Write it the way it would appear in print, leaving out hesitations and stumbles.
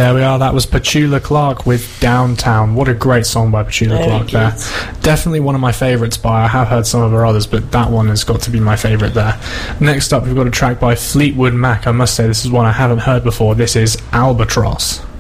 There we are. That was Petula Clark with Downtown. What a great song by Petula Clark there. Definitely one of my favourites by. I have heard some of her others, but that one has got to be my favourite there. Next up, we've got a track by Fleetwood Mac. I must say, this is one I haven't heard before. This is Albatross.